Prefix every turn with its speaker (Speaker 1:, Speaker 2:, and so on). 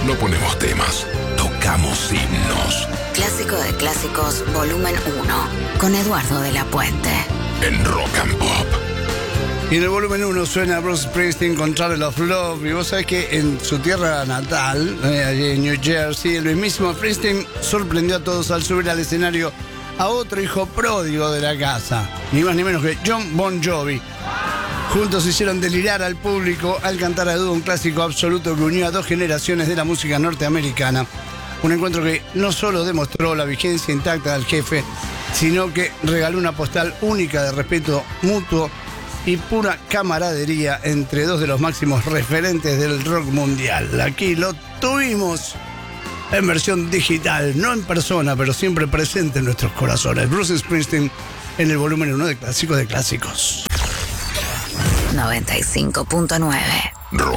Speaker 1: No ponemos temas, tocamos himnos.
Speaker 2: Clásico de clásicos, volumen 1, con Eduardo de la Puente.
Speaker 1: En Rock and Pop.
Speaker 3: Y en el volumen 1 suena Bruce Springsteen con Travel of Love. Y vos sabés que en su tierra natal, allí en New Jersey, el mismísimo Springsteen sorprendió a todos al subir al escenario a otro hijo pródigo de la casa, ni más ni menos que Jon Bon Jovi. Juntos hicieron delirar al público al cantar a dúo un clásico absoluto que unió a dos generaciones de la música norteamericana. Un encuentro que no solo demostró la vigencia intacta del jefe, sino que regaló una postal única de respeto mutuo y pura camaradería entre dos de los máximos referentes del rock mundial. Aquí lo tuvimos en versión digital, no en persona, pero siempre presente en nuestros corazones. Bruce Springsteen en el volumen 1 de Clásicos de Clásicos.
Speaker 2: 95.9
Speaker 1: Rock